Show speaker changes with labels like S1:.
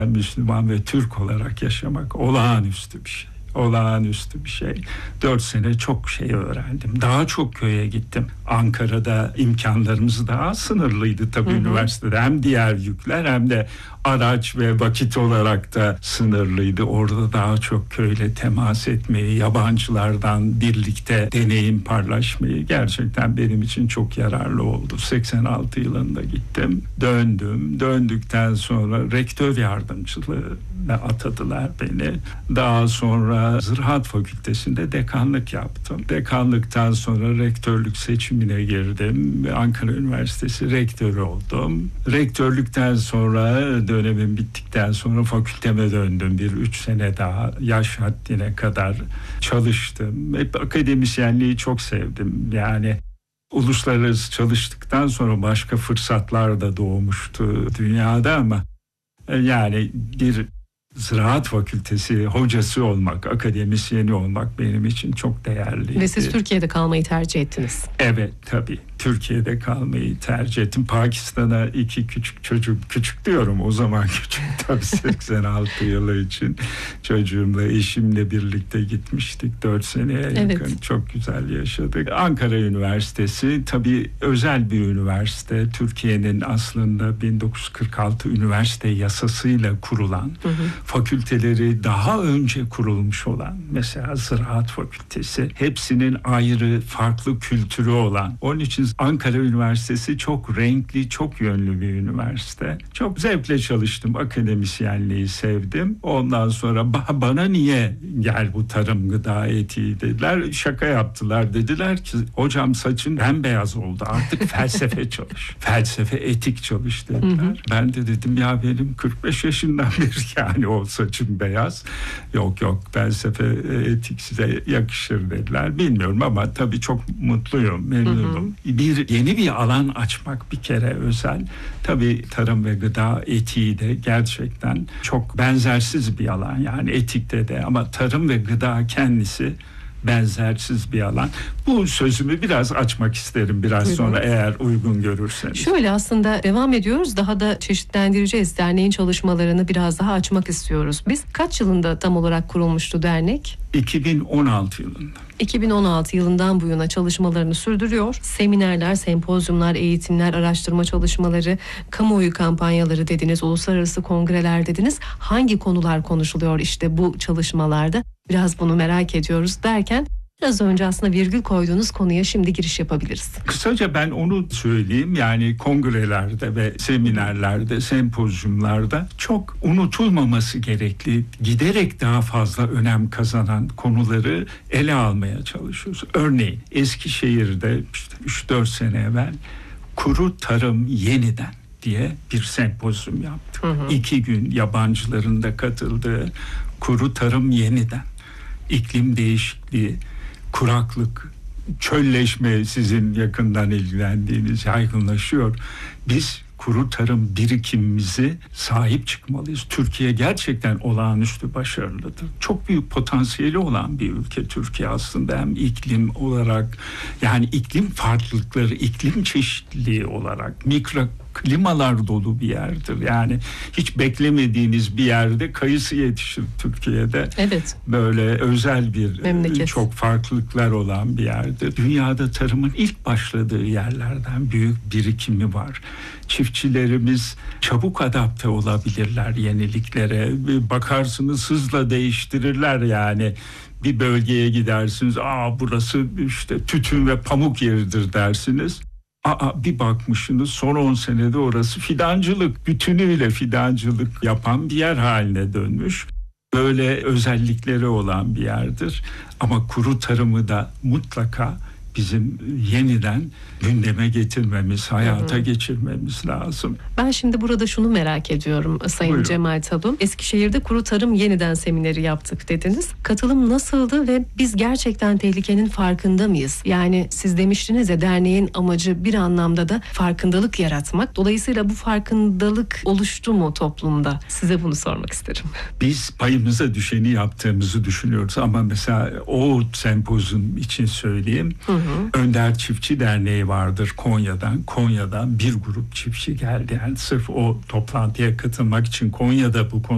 S1: Müslüman ve Türk olarak yaşamak olağanüstü bir şey. Olağanüstü bir şey. 4 sene çok şey öğrendim. Daha çok köye gittim. Ankara'da imkanlarımız daha sınırlıydı tabii üniversitede. Hem diğer yükler hem de araç ve vakit olarak da sınırlıydı. Orada daha çok köyle temas etmeyi, yabancılardan birlikte deneyim paylaşmayı gerçekten benim için çok yararlı oldu. 86 yılında gittim. Döndüm. Döndükten sonra rektör yardımcılığına atadılar beni. Daha sonra Ziraat Fakültesi'nde dekanlık yaptım. Dekanlıktan sonra rektörlük seçimine girdim. Ankara Üniversitesi rektörü oldum. Rektörlükten sonra dönemim bittikten sonra fakülteme döndüm. 3 sene daha yaş haddine kadar çalıştım. Hep akademisyenliği çok sevdim. Yani uluslararası çalıştıktan sonra başka fırsatlar da doğmuştu dünyada ama yani bir Ziraat Fakültesi hocası olmak, akademisyeni olmak benim için çok değerliydi.
S2: Ve siz Türkiye'de kalmayı tercih ettiniz.
S1: Evet, tabii. Türkiye'de kalmayı tercih ettim. Pakistan'a 2 küçük çocuk, küçük diyorum o zaman küçük tabii 86 yılı için çocuğumla, eşimle birlikte gitmiştik 4 seneye yakın.
S2: Evet.
S1: Çok güzel yaşadık. Ankara Üniversitesi tabii özel bir üniversite. Türkiye'nin aslında 1946 üniversite yasasıyla kurulan, fakülteleri daha önce kurulmuş olan, mesela Ziraat Fakültesi, hepsinin ayrı farklı kültürü olan. Onun için Ankara Üniversitesi çok renkli, çok yönlü bir üniversite. Çok zevkle çalıştım, akademisyenliği sevdim. Ondan sonra bana niye gel bu tarım gıda etiği dediler. Şaka yaptılar, dediler ki hocam saçın bembeyaz oldu, artık felsefe çalış. Felsefe, etik çalış dediler. Ben de dedim ya benim 45 yaşından beri yani o saçım beyaz. Yok felsefe, etik size yakışır dediler. Bilmiyorum ama tabii çok mutluyum, memnunum. Yeni bir alan açmak bir kere özel. Tabii tarım ve gıda etiği de gerçekten çok benzersiz bir alan. Yani etikte de ama tarım ve gıda kendisi benzersiz bir alan. Bu sözümü biraz açmak isterim biraz sonra eğer uygun görürseniz.
S2: Şöyle aslında devam ediyoruz. Daha da çeşitlendireceğiz. Derneğin çalışmalarını biraz daha açmak istiyoruz. Biz kaç yılında tam olarak kurulmuştu dernek?
S1: 2016 yılında.
S2: 2016 yılından bu yana çalışmalarını sürdürüyor. Seminerler, sempozyumlar, eğitimler, araştırma çalışmaları, kamuoyu kampanyaları dediniz, uluslararası kongreler dediniz. Hangi konular konuşuluyor işte bu çalışmalarda? Biraz bunu merak ediyoruz derken biraz önce aslında virgül koyduğunuz konuya şimdi giriş yapabiliriz.
S1: Kısaca ben onu söyleyeyim. Yani kongrelerde ve seminerlerde, sempozyumlarda çok unutulmaması gerekli, giderek daha fazla önem kazanan konuları ele almaya çalışıyoruz. Örneğin Eskişehir'de işte 3-4 sene evvel Kuru Tarım Yeniden diye bir sempozyum yaptık. 2 gün yabancıların da katıldığı Kuru Tarım Yeniden. İklim değişikliği, kuraklık, çölleşme sizin yakından ilgilendiğiniz yaygınlaşıyor. Biz kuru tarım birikimimizi sahip çıkmalıyız. Türkiye gerçekten olağanüstü başarılıdır. Çok büyük potansiyeli olan bir ülke Türkiye aslında, hem iklim olarak yani iklim farklılıkları, iklim çeşitliliği olarak klimalar dolu bir yerdir. Yani hiç beklemediğiniz bir yerde kayısı yetişir Türkiye'de.
S2: Evet.
S1: Böyle özel bir
S2: memleket.
S1: Çok farklılıklar olan bir yerdir. Dünyada tarımın ilk başladığı yerlerden büyük birikimi var. Çiftçilerimiz çabuk adapte olabilirler yeniliklere. Bakarsınız hızla değiştirirler yani. Bir bölgeye gidersiniz, burası işte tütün ve pamuk yeridir dersiniz. Bir bakmışsınız son 10 senede orası fidancılık, bütünüyle fidancılık yapan bir yer haline dönmüş. Böyle özellikleri olan bir yerdir. Ama kuru tarımı da mutlaka bizim yeniden gündeme getirmemiz, hayata geçirmemiz lazım.
S2: Ben şimdi burada şunu merak ediyorum Sayın
S1: Buyurun.
S2: Cemal Talum. Eskişehir'de Kuru Tarım Yeniden semineri yaptık dediniz. Katılım nasıldı ve biz gerçekten tehlikenin farkında mıyız? Yani siz demiştiniz ya, derneğin amacı bir anlamda da farkındalık yaratmak. Dolayısıyla bu farkındalık oluştu mu toplumda? Size bunu sormak isterim.
S1: Biz payımıza düşeni yaptığımızı düşünüyoruz ama mesela o sempozyum için söyleyeyim. Önder Çiftçi Derneği vardır Konya'dan. Konya'dan bir grup çiftçi geldi. Yani sırf o toplantıya katılmak için Konya'da bu konu